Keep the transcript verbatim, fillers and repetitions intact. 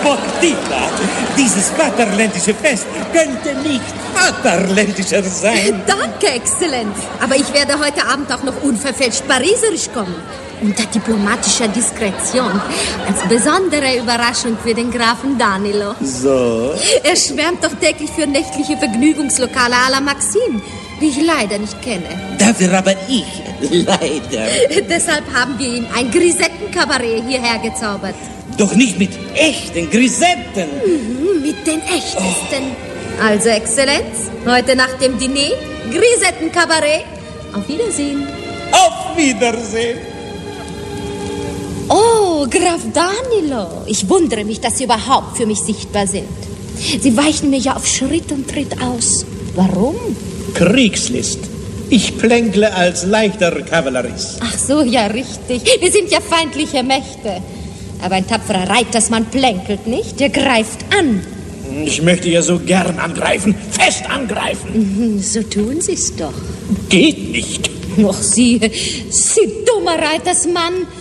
sportiva. Dieses vaterländische Fest könnte nicht vaterländischer sein. Danke, Exzellenz. Aber ich werde heute Abend auch noch unverfälscht pariserisch kommen. Unter diplomatischer Diskretion. Als besondere Überraschung für den Grafen Danilo. So? Er schwärmt doch täglich für nächtliche Vergnügungslokale à la Maxime, die ich leider nicht kenne. Dafür aber ich, leider. Deshalb haben wir ihm ein Grisettenkabarett hierher gezaubert. Doch nicht mit echten Grisetten. Mhm, mit den echtesten. Oh. Also, Exzellenz, heute nach dem Diner, Grisettenkabarett. Auf Wiedersehen. Auf Wiedersehen. Oh, Graf Danilo. Ich wundere mich, dass Sie überhaupt für mich sichtbar sind. Sie weichen mir ja auf Schritt und Tritt aus. Warum? Kriegslist. Ich plänkle als leichter Kavallerist. Ach so, ja, richtig. Wir sind ja feindliche Mächte. Aber ein tapferer Reitersmann plänkelt nicht, der greift an. Ich möchte ja so gern angreifen, fest angreifen. So tun Sie's doch. Geht nicht. Doch Sie, Sie dummer Reitersmann.